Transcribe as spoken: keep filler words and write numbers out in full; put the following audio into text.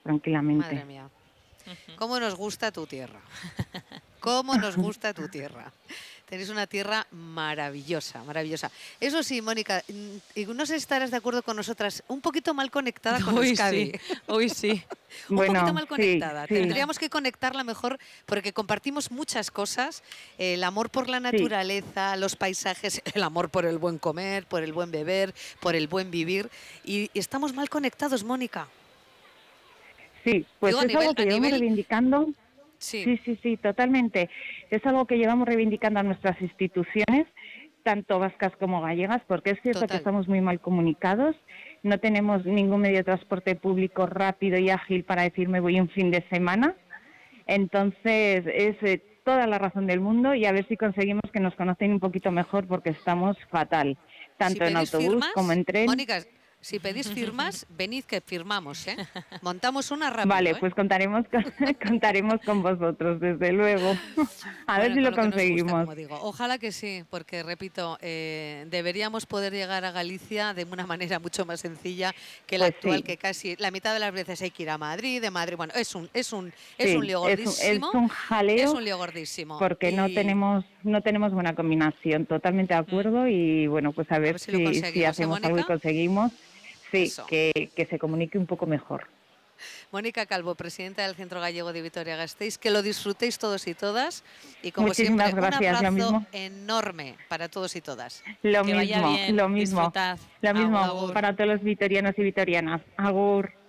tranquilamente. Madre mía. ¿Cómo nos gusta tu tierra? ¿Cómo nos gusta tu tierra? Tenéis una tierra maravillosa, maravillosa. Eso sí, Mónica, y no sé si estarás de acuerdo con nosotras, un poquito mal conectada con Hoy Euskadi. sí, hoy sí. Un Bueno, poquito mal sí, conectada. sí. Tendríamos que conectarla mejor porque compartimos muchas cosas. El amor por la Sí. naturaleza, los paisajes, el amor por el buen comer, por el buen beber, por el buen vivir. Y estamos mal conectados, Mónica. Sí, pues Digo, a es nivel, algo que a llevamos nivel, reivindicando. sí, Sí, sí, sí, totalmente. Es algo que llevamos reivindicando a nuestras instituciones, tanto vascas como gallegas, porque es cierto que total. estamos muy mal comunicados. No tenemos ningún medio de transporte público rápido y ágil para decir me voy un fin de semana. Entonces, es eh, toda la razón del mundo y a ver si conseguimos que nos conozcan un poquito mejor porque estamos fatal, Si tanto en pedís autobús como firmas, en tren. Mónica, si pedís firmas, venid que firmamos, ¿eh? Montamos una Vale, rápido, ¿eh? pues contaremos con, contaremos con vosotros, desde luego. A ver Bueno, si con lo lo que nos gusta, conseguimos. como digo. Ojalá que sí, porque, repito, eh, deberíamos poder llegar a Galicia de una manera mucho más sencilla que la Pues actual, sí, que casi la mitad de las veces hay que ir a Madrid, de Madrid. Bueno, es un, es un, es un sí, lío es un, es gordísimo, un es jaleo un lío gordísimo. porque no Y tenemos no tenemos buena combinación, totalmente de mm, acuerdo y bueno, pues a a ver ver si lo si, si conseguimos, ¿eh, hacemos algo y Mónica? conseguimos, sí, Eso. que, que se comunique un poco mejor. Mónica Calvo, presidenta del Centro Gallego de Vitoria-Gasteiz, que lo disfrutéis todos y todas y como Muchísimas siempre un gracias, lo abrazo mismo, enorme para todos y todas. lo Que vaya mismo, lo bien, mismo, disfrutad. lo mismo Agur. Agur. para todos los vitorianos y vitorianas. Agur.